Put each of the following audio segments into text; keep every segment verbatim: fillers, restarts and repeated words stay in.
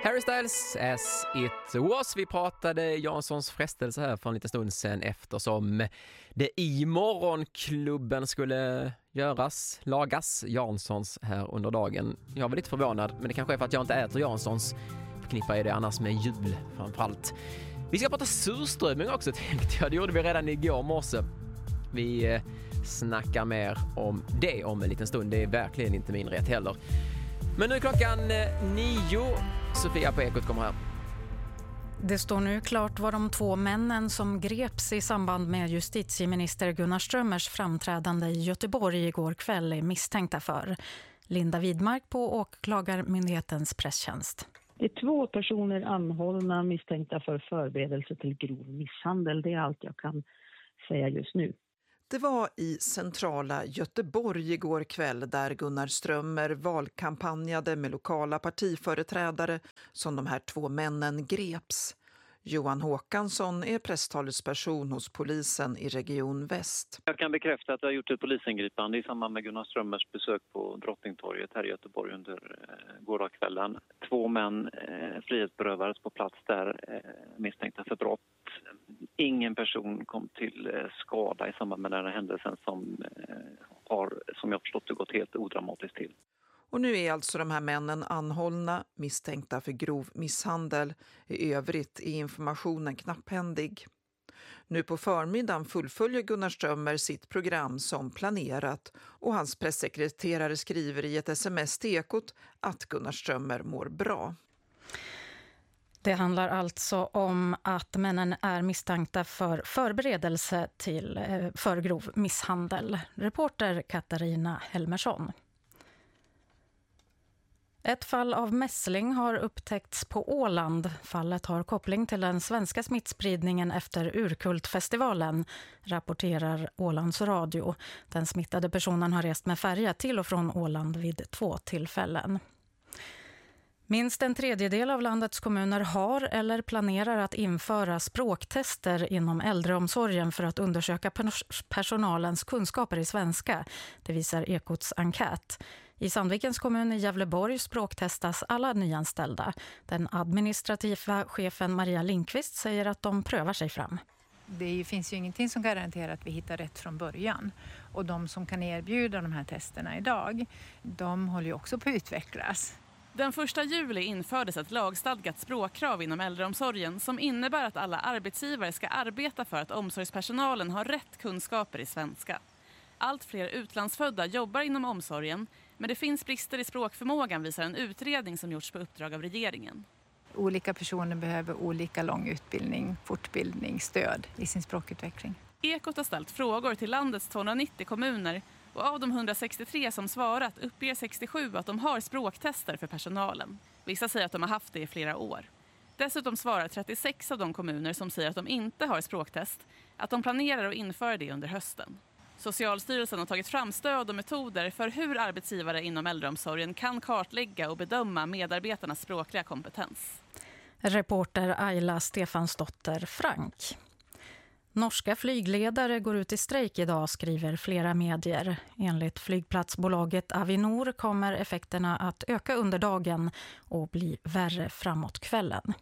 Harry Styles, as it was. Vi pratade Janssons frestelse här för en liten stund sedan eftersom det i morgonklubben skulle göras, lagas Janssons här under dagen. Jag var lite förvånad, men det kanske är för att jag inte äter Janssons. Förknippar jag det annars med jul framförallt. Vi ska prata surströmming också, tänkte jag. Det gjorde vi redan igår morse. Vi snackar mer om det om en liten stund. Det är verkligen inte min rätt heller. Men nu är klockan nio. Sofia på Ekot kommer här. Det står nu klart vad de två männen som greps i samband med justitieminister Gunnar Strömmers framträdande i Göteborg igår kväll är misstänkta för. Linda Widmark på Åklagarmyndighetens presstjänst. Det är två personer anhållna misstänkta för förberedelse till grov misshandel. Det är allt jag kan säga just nu. Det var i centrala Göteborg igår kväll där Gunnar Strömmer valkampanjade med lokala partiföreträdare som de här två männen greps. Johan Håkansson är presstalesperson hos polisen i Region Väst. Jag kan bekräfta att jag har gjort ett polisingripande i samband med Gunnar Strömmers besök på Drottningtorget här i Göteborg under eh, gårdagskvällen. Två män eh, frihetsberövades på plats där eh, misstänkta för brott. Ingen person kom till eh, skada i samband med den här händelsen som eh, har, som jag förstått det, gått helt odramatiskt till. Och nu är alltså de här männen anhållna, misstänkta för grov misshandel. I övrigt är informationen knapphändig. Nu på förmiddagen fullföljer Gunnar Strömmer sitt program som planerat och hans pressekreterare skriver i ett sms till Ekot att Gunnar Strömmer mår bra. Det handlar alltså om att männen är misstänkta för förberedelse till för grov misshandel. Reporter Katarina Helmersson. Ett fall av mässling har upptäckts på Åland. Fallet har koppling till den svenska smittspridningen efter Urkultfestivalen, rapporterar Ålands Radio. Den smittade personen har rest med färja till och från Åland vid två tillfällen. Minst en tredjedel av landets kommuner har eller planerar att införa språktester inom äldreomsorgen för att undersöka personalens kunskaper i svenska. Det visar Ekots enkät. I Sandvikens kommun i Gävleborg språktestas alla nyanställda. Den administrativa chefen Maria Lindqvist säger att de prövar sig fram. Det finns ju ingenting som garanterar att vi hittar rätt från början. Och de som kan erbjuda de här testerna idag, de håller ju också på att utvecklas. Den första juli infördes ett lagstadgat språkkrav inom äldreomsorgen som innebär att alla arbetsgivare ska arbeta för att omsorgspersonalen har rätt kunskaper i svenska. Allt fler utlandsfödda jobbar inom omsorgen, men det finns brister i språkförmågan, visar en utredning som gjorts på uppdrag av regeringen. Olika personer behöver olika lång utbildning, fortbildning, stöd i sin språkutveckling. Ekot har ställt frågor till landets tvåhundranittio kommuner och av de hundrasextiotre som svarat uppger sextiosju att de har språktester för personalen. Vissa säger att de har haft det i flera år. Dessutom svarar trettiosex av de kommuner som säger att de inte har språktest att de planerar att införa det under hösten. Socialstyrelsen har tagit fram stöd och metoder för hur arbetsgivare inom äldreomsorgen kan kartlägga och bedöma medarbetarnas språkliga kompetens. Reporter Ayla Stefansdotter Frank. Norska flygledare går ut i strejk idag, skriver flera medier. Enligt flygplatsbolaget Avinor kommer effekterna att öka under dagen och bli värre framåt kvällen.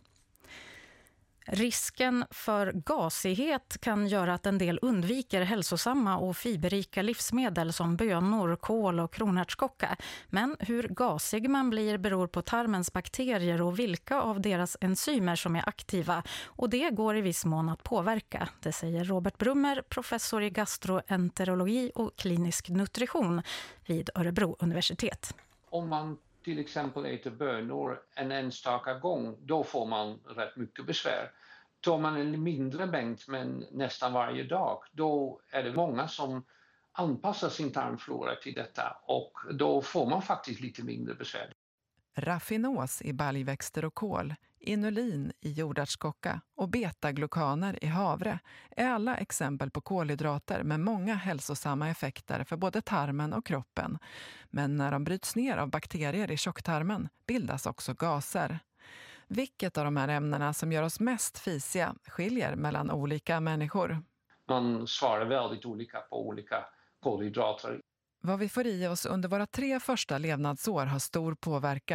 Risken för gasighet kan göra att en del undviker hälsosamma och fiberrika livsmedel som bönor, kål och kronärtskocka. Men hur gasig man blir beror på tarmens bakterier och vilka av deras enzymer som är aktiva. Och det går i viss mån att påverka. Det säger Robert Brummer, professor i gastroenterologi och klinisk nutrition vid Örebro universitet. Om man till exempel äter bönor en enstaka gång, då får man rätt mycket besvär. Tar man en mindre mängd men nästan varje dag, då är det många som anpassar sin tarmflora till detta och då får man faktiskt lite mindre besvär. Raffinos i baljväxter och kål, inulin i jordärtskocka och betaglukaner i havre är alla exempel på kolhydrater med många hälsosamma effekter för både tarmen och kroppen. Men när de bryts ner av bakterier i tjocktarmen bildas också gaser. Vilket av de här ämnena som gör oss mest fisiga skiljer mellan olika människor? Man svarar väldigt olika på olika kolhydrater. Vad vi får i oss under våra tre första levnadsår har stor påverkan.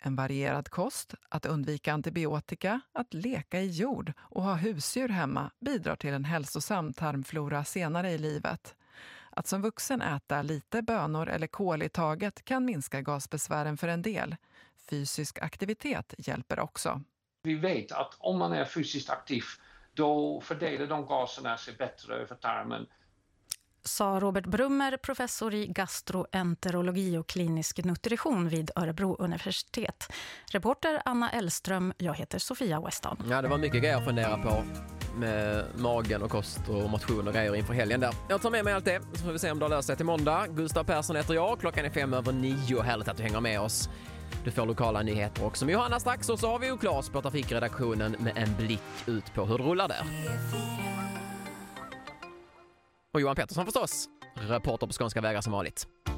En varierad kost, att undvika antibiotika, att leka i jord och ha husdjur hemma bidrar till en hälsosam tarmflora senare i livet. Att som vuxen äta lite bönor eller kål i taget kan minska gasbesvären för en del. Fysisk aktivitet hjälper också. Vi vet att om man är fysiskt aktiv, då fördelar de gaserna sig bättre över tarmen. Sa Robert Brummer, professor i gastroenterologi och klinisk nutrition vid Örebro universitet. Reporter Anna Ellström, jag heter Sofia Weston. Ja, det var mycket grejer att fundera på med magen och kost och motion och grejer inför helgen där. Jag tar med mig allt det, så får vi se om det löser sig till måndag. Gustav Persson heter jag, klockan är fem över nio. Härligt att du hänger med oss. Du får lokala nyheter också med Johanna strax, och så har vi ju Claes på trafikredaktionen med en blick ut på hur det rullar där. Och Johan Pettersson förstås, reporter på Skånska vägar som vanligt.